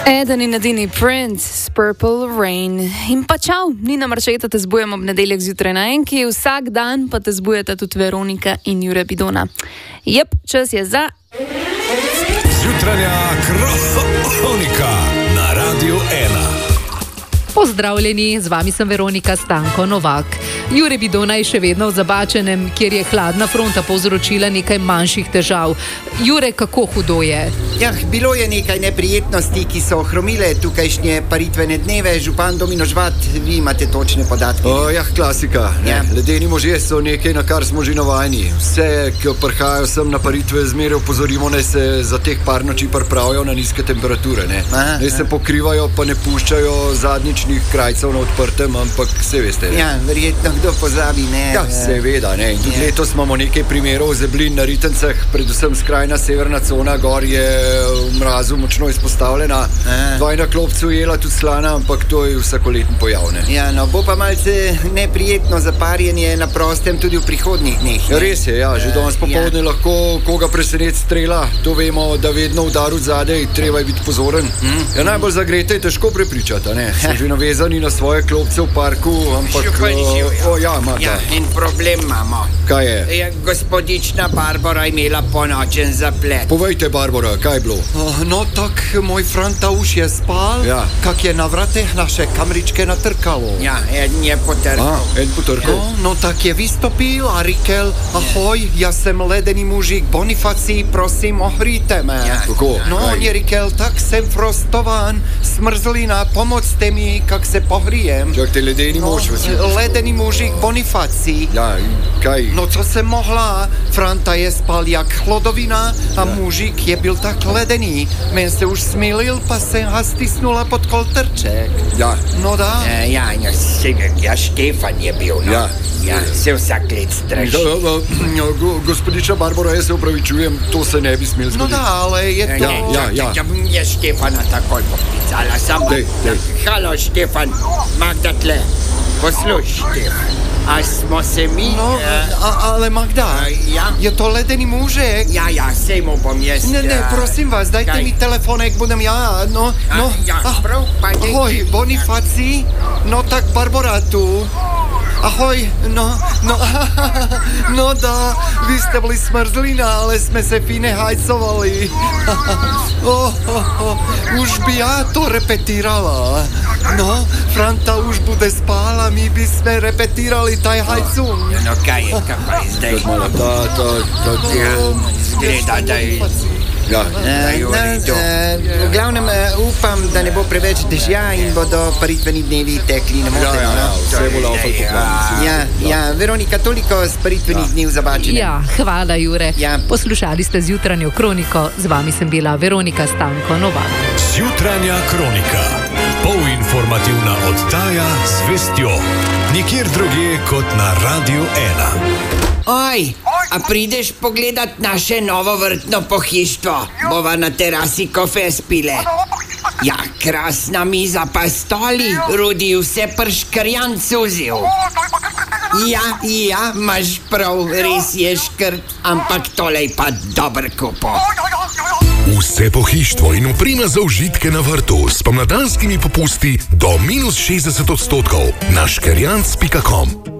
Eden in edini Prince, Purple Rain. In pa čau, Nina Marčeta te zbujamo ob nedeljah zjutraj na Enki, vsak dan pa te zbujata tudi Veronika in Jure Bidona. Jep, čas je za... Zjutranja kronika na Radio 1. Pozdravljeni, z vami sem Veronika Stanko Novak. Jure Bidona je še vedno v Zabačenem, kjer je hladna fronta povzročila nekaj manjših težav. Jure, kako hudo je? Bilo je nekaj neprijetnosti, ki so ohromile tukajšnje paritvene dneve. Župan Domino Žvat, vi imate točne podatke. Klasika. Ledeni možje so nekaj, na kar smo že navajeni. Vse, ki prihajajo sem na paritve, zmeraj opozorimo, naj se za teh par noči pripravijo na nizke temperature. Naj se pokrivajo, pa ne puščajo zadnjičnih krajcev na odprtem, ampak vse veste. Verjetno kdo pozabi, ne? Seveda, ne. In tudi letos imamo nekaj primerov zeblin na ritencah, predvsem skrajna severna cona gor je v mrazu močno izpostavljena. Dvajna klopcu jela tudi slana, ampak to je vsakoletni pojav, ne? Bo pa malce neprijetno zaparjenje na prostem tudi v prihodnjih dneh. Res je, že danes popoldne lahko koga presenet strela. To vemo, da vedno udar od zadaj, treba je biti pozoren. Najbolj zagrete je težko prepričati, ne? Smo že navezani na svoje klopce v parku, ampak... In problem imamo. Kaj je? Gospodična Barbara imela ponočen zaplet. Povejte, Barbara, kaj je bilo? Tak moj Franta už je spal, kak je na vrateh naše kamričke natrkalo. Eden je potrkal. En potrkal? Tak je vystopil a rikel, ahoj, ja sem ledeni mužik Bonifacii, prosím, ohríte me. Kako? On je rikel, tak sem frostovan, smrzlina, pomocte mi, kak se pohrijem. Čak, te ledeni muž, ledeni mužik Bonifacii. Kaj? Co jsem mohla, Franta je spal jak chlodovina a mužik je byl tak ledený. Men se už smilil, pa jsem ha stisnula pod koltrček. Štefan je bil, se vsak let straši. Gospodiča Barbara, jaz se upravičujem, to se ne bi smel zgoditi. Ale je to... Je Štefana takoj poklicala, samo... Halo, Štefan, Magda tle. Posluš, Štefan, a smo se mi... Ale Magda, je to ledený mužek? Sej mu bom jaz... Ne, prosím vás, dajte mi telefonek, budem Ahoj, Bonifacii? Tak Barbara tu. Ahoj, vy ste byli smrzlina, ale sme se fine hajcovali. Už by ja to repetírala. Franta už bude spála, my by sme repetírali taj hajcun. Kaj zdaj? Zgleda, da je... V glavnem upam, da ne bo preveč dežja in bodo paritveni dnevi tekli nemoteno. Vse bo laufal po planici. Veronika, toliko z paritvenih dni v Zabačenem. Hvala, Jure. Poslušali ste Zjutranjo kroniko, z vami sem bila Veronika Stanko Novak. Zjutranja kronika, polinformativna oddaja z vestjo. Nikjer drugje kot na Radio 1. Oj, a prideš pogledat naše novo vrtno pohištvo? Bova na terasi kofe spile. Krasna miza pa stoli, Rudi vse prškrjan cuzil. Imaš prav, res je škrt, ampak tole je pa dober kupo. Vse pohištvo in oprema za užitke na vrtu s pomladanskimi popusti do -60% na škerjanc.com.